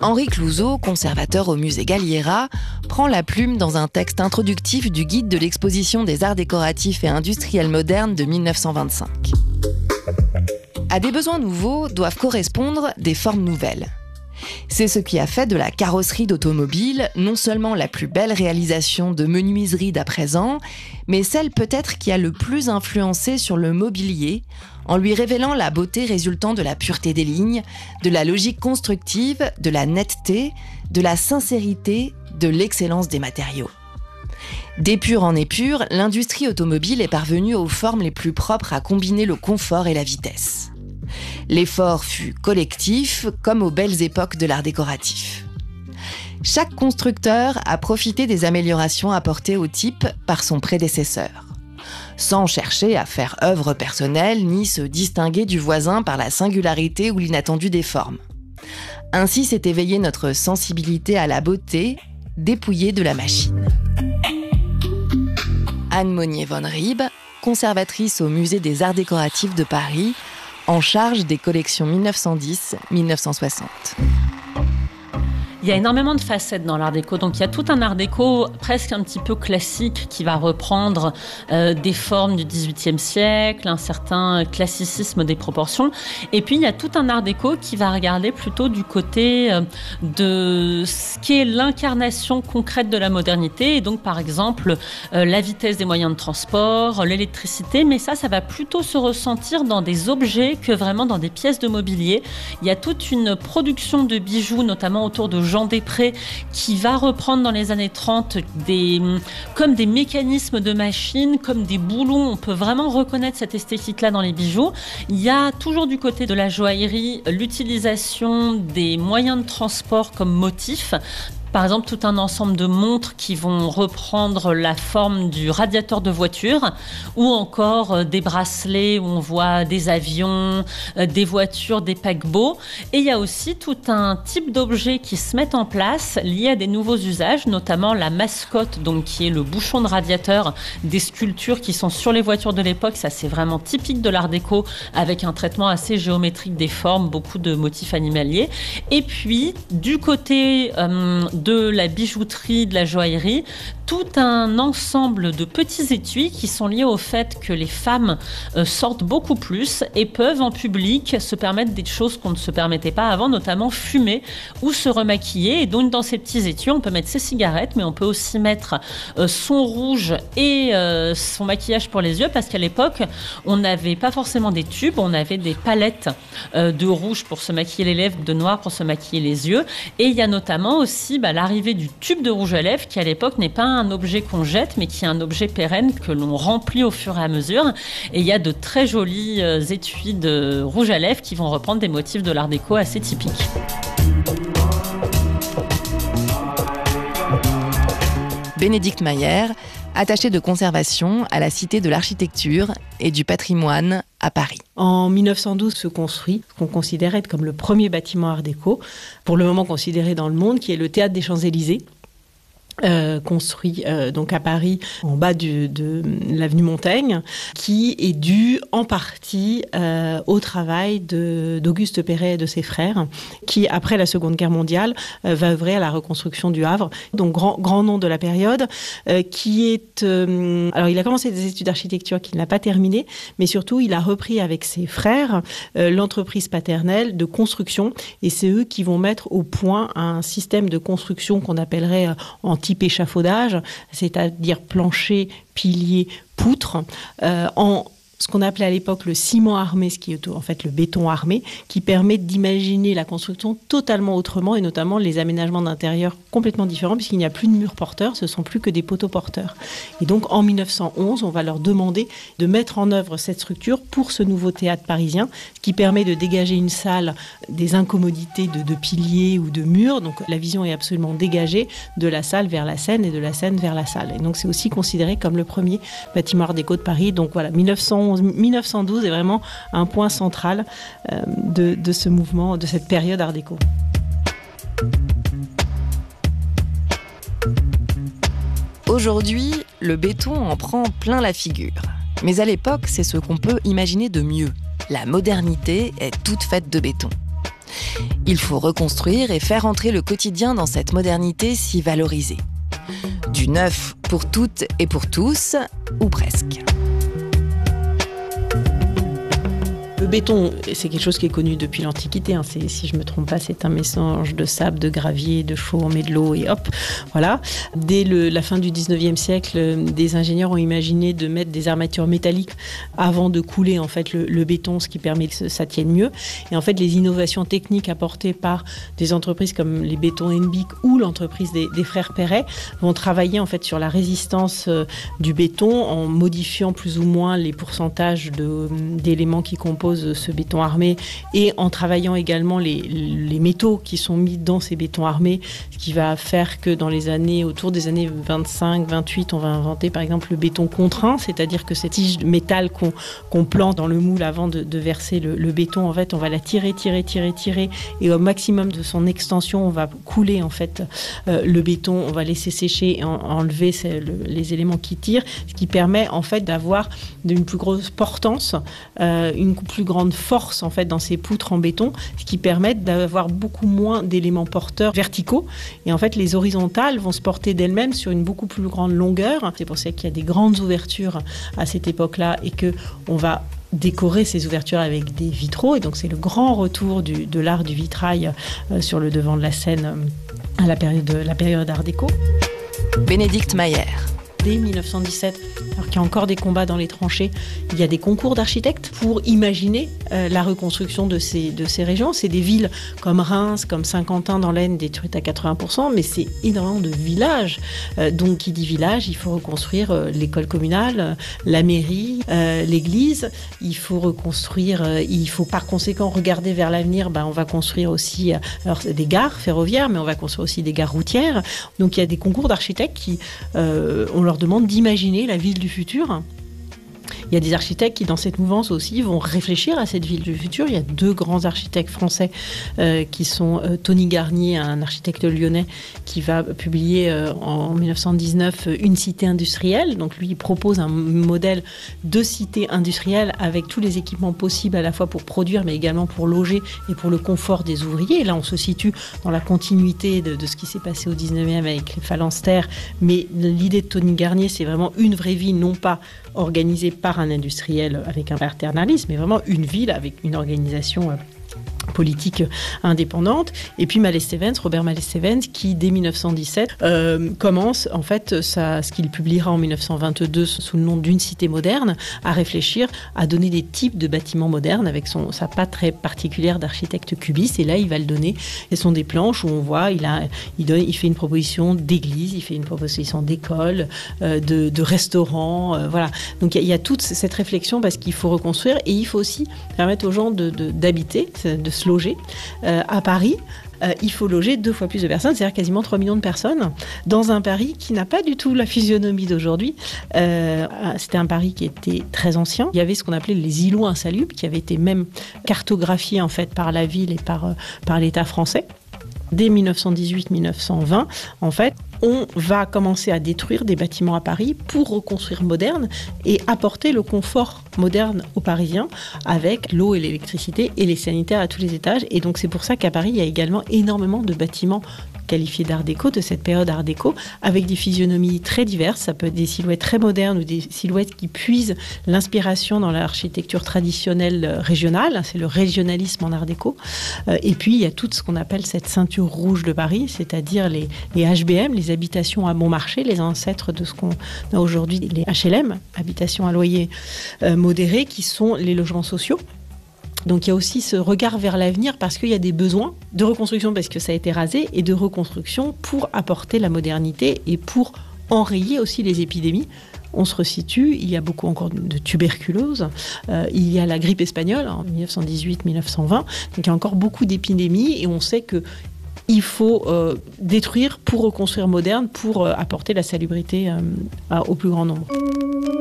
Henri Clouzot, conservateur au musée Galliera, prend la plume dans un texte introductif du guide de l'exposition des arts décoratifs et industriels modernes de 1925. À des besoins nouveaux doivent correspondre des formes nouvelles. C'est ce qui a fait de la carrosserie d'automobile non seulement la plus belle réalisation de menuiserie d'à présent, mais celle peut-être qui a le plus influencé sur le mobilier, en lui révélant la beauté résultant de la pureté des lignes, de la logique constructive, de la netteté, de la sincérité, de l'excellence des matériaux. D'épure en épure, l'industrie automobile est parvenue aux formes les plus propres à combiner le confort et la vitesse. L'effort fut collectif, comme aux belles époques de l'art décoratif. Chaque constructeur a profité des améliorations apportées au type par son prédécesseur, sans chercher à faire œuvre personnelle ni se distinguer du voisin par la singularité ou l'inattendu des formes. Ainsi s'est éveillée notre sensibilité à la beauté, dépouillée de la machine. Anne Monnier-von Rieb, conservatrice au Musée des Arts Décoratifs de Paris, en charge des collections 1910-1960. Il y a énormément de facettes dans l'art déco. Donc il y a tout un art déco presque un petit peu classique qui va reprendre des formes du XVIIIe siècle, un certain classicisme des proportions. Et puis il y a tout un art déco qui va regarder plutôt du côté de ce qui est l'incarnation concrète de la modernité. Et donc par exemple la vitesse des moyens de transport, l'électricité. Mais ça va plutôt se ressentir dans des objets que vraiment dans des pièces de mobilier. Il y a toute une production de bijoux, notamment autour de Jean Després, qui va reprendre dans les années 30 comme des mécanismes de machines, comme des boulons. On peut vraiment reconnaître cette esthétique-là dans les bijoux. Il y a toujours du côté de la joaillerie l'utilisation des moyens de transport comme motif. Par exemple, tout un ensemble de montres qui vont reprendre la forme du radiateur de voiture ou encore des bracelets où on voit des avions, des voitures, des paquebots. Et il y a aussi tout un type d'objets qui se mettent en place liés à des nouveaux usages, notamment la mascotte, donc qui est le bouchon de radiateur des sculptures qui sont sur les voitures de l'époque. Ça, c'est vraiment typique de l'art déco avec un traitement assez géométrique des formes, beaucoup de motifs animaliers. Et puis, du côté de la bijouterie, de la joaillerie, tout un ensemble de petits étuis qui sont liés au fait que les femmes sortent beaucoup plus et peuvent en public se permettre des choses qu'on ne se permettait pas avant, notamment fumer ou se remaquiller. Et donc dans ces petits étuis, on peut mettre ses cigarettes, mais on peut aussi mettre son rouge et son maquillage pour les yeux, parce qu'à l'époque, on n'avait pas forcément des tubes, on avait des palettes de rouge pour se maquiller les lèvres, de noir pour se maquiller les yeux. Et il y a notamment aussi l'arrivée du tube de rouge à lèvres qui à l'époque n'est pas un objet qu'on jette, mais qui est un objet pérenne que l'on remplit au fur et à mesure. Et il y a de très jolis étuis de rouge à lèvres qui vont reprendre des motifs de l'art déco assez typiques. Bénédicte Mayer, attachée de conservation à la Cité de l'Architecture et du Patrimoine à Paris. En 1912 se construit ce qu'on considérait comme le premier bâtiment art déco, pour le moment considéré dans le monde, qui est le Théâtre des Champs-Élysées. Construit donc à Paris en bas de l'avenue Montaigne, qui est dû en partie au travail d'Auguste Perret et de ses frères, qui après la Seconde Guerre mondiale va œuvrer à la reconstruction du Havre, donc grand nom de la période, qui est alors il a commencé des études d'architecture qu'il n'a pas terminées, mais surtout il a repris avec ses frères l'entreprise paternelle de construction, et c'est eux qui vont mettre au point un système de construction qu'on appellerait en type échafaudage, c'est-à-dire plancher, pilier, poutre, en ce qu'on appelait à l'époque le ciment armé, ce qui est en fait le béton armé, qui permet d'imaginer la construction totalement autrement, et notamment les aménagements d'intérieur complètement différents, puisqu'il n'y a plus de murs porteurs, ce sont plus que des poteaux porteurs. Et donc en 1911, on va leur demander de mettre en œuvre cette structure pour ce nouveau théâtre parisien, ce qui permet de dégager une salle des incommodités de piliers ou de murs. Donc la vision est absolument dégagée de la salle vers la scène et de la scène vers la salle. Et donc c'est aussi considéré comme le premier bâtiment art déco de Paris. Donc voilà, 1912 est vraiment un point central de ce mouvement, de cette période art déco. Aujourd'hui, le béton en prend plein la figure. Mais à l'époque, c'est ce qu'on peut imaginer de mieux. La modernité est toute faite de béton. Il faut reconstruire et faire entrer le quotidien dans cette modernité si valorisée. Du neuf pour toutes et pour tous, ou presque. Le béton, c'est quelque chose qui est connu depuis l'Antiquité. Si je ne me trompe pas, c'est un mélange de sable, de gravier, de chaume et de l'eau, et hop, voilà. Dès la fin du 19e siècle, des ingénieurs ont imaginé de mettre des armatures métalliques avant de couler en fait, le béton, ce qui permet que ça tienne mieux. Et en fait, les innovations techniques apportées par des entreprises comme les Bétons Henbic ou l'entreprise des frères Perret vont travailler en fait, sur la résistance du béton en modifiant plus ou moins les pourcentages d'éléments qui composent ce béton armé et en travaillant également les métaux qui sont mis dans ces bétons armés, ce qui va faire que autour des années 25-28, on va inventer par exemple le béton contraint, c'est-à-dire que cette tige de métal qu'on plante dans le moule avant de verser le béton, en fait, on va la tirer et au maximum de son extension, on va couler en fait le béton, on va laisser sécher et enlever les éléments qui tirent, ce qui permet en fait d'avoir une plus grosse portance, une plus grande force en fait dans ces poutres en béton, ce qui permet d'avoir beaucoup moins d'éléments porteurs verticaux. Et en fait, les horizontales vont se porter d'elles-mêmes sur une beaucoup plus grande longueur. C'est pour ça qu'il y a des grandes ouvertures à cette époque-là et que on va décorer ces ouvertures avec des vitraux. Et donc, c'est le grand retour de l'art du vitrail sur le devant de la scène à la période Art déco. Bénédicte Mayer. Dès 1917, alors qu'il y a encore des combats dans les tranchées, il y a des concours d'architectes pour imaginer la reconstruction de ces régions. C'est des villes comme Reims, comme Saint-Quentin dans l'Aisne, détruites à 80%, mais c'est énormément de villages. Donc, qui dit village, il faut reconstruire l'école communale, la mairie, l'église. Il faut reconstruire, il faut par conséquent regarder vers l'avenir. On va construire aussi des gares ferroviaires, mais on va construire aussi des gares routières. Donc, il y a des concours d'architectes qui, on leur demande d'imaginer la ville du futur. Il y a des architectes qui, dans cette mouvance aussi, vont réfléchir à cette ville du futur. Il y a 2 grands architectes français qui sont Tony Garnier, un architecte lyonnais, qui va publier en 1919 Une cité industrielle. Donc lui, il propose un modèle de cité industrielle avec tous les équipements possibles à la fois pour produire, mais également pour loger et pour le confort des ouvriers. Et là, on se situe dans la continuité de ce qui s'est passé au 19e avec les phalanstères. Mais l'idée de Tony Garnier, c'est vraiment une vraie ville, non pas organisée par un industriel avec un paternalisme, mais vraiment une ville avec une organisation politique indépendante. Et puis Robert Mallet-Stevens, qui dès 1917 commence en fait ce qu'il publiera en 1922 sous le nom d'Une cité moderne, à réfléchir, à donner des types de bâtiments modernes avec sa patte très particulière d'architecte cubiste. Et là, il va le donner. Ce sont des planches où on voit, il fait une proposition d'église, il fait une proposition d'école, de restaurant, voilà. Donc il y a toute cette réflexion parce qu'il faut reconstruire et il faut aussi permettre aux gens d'habiter, de se loger. À Paris, il faut loger 2 fois plus de personnes, c'est-à-dire quasiment 3 millions de personnes, dans un Paris qui n'a pas du tout la physionomie d'aujourd'hui. C'était un Paris qui était très ancien. Il y avait ce qu'on appelait les îlots insalubres, qui avaient été même cartographiés en fait, par la ville et par l'État français. Dès 1918-1920, en fait, on va commencer à détruire des bâtiments à Paris pour reconstruire moderne et apporter le confort moderne aux Parisiens avec l'eau et l'électricité et les sanitaires à tous les étages. Et donc, c'est pour ça qu'à Paris, il y a également énormément de bâtiments qualifiés d'art déco, de cette période art déco, avec des physionomies très diverses. Ça peut être des silhouettes très modernes ou des silhouettes qui puisent l'inspiration dans l'architecture traditionnelle régionale. C'est le régionalisme en art déco. Et puis, il y a tout ce qu'on appelle cette ceinture rouge de Paris, c'est-à-dire les HBM, les habitations à bon marché, les ancêtres de ce qu'on a aujourd'hui, les HLM, habitations à loyer modéré, qui sont les logements sociaux. Donc il y a aussi ce regard vers l'avenir parce qu'il y a des besoins de reconstruction parce que ça a été rasé et de reconstruction pour apporter la modernité et pour enrayer aussi les épidémies. On se resitue, il y a beaucoup encore de tuberculose, il y a la grippe espagnole en 1918-1920, donc il y a encore beaucoup d'épidémies et on sait que il faut détruire pour reconstruire moderne, pour apporter la salubrité au plus grand nombre.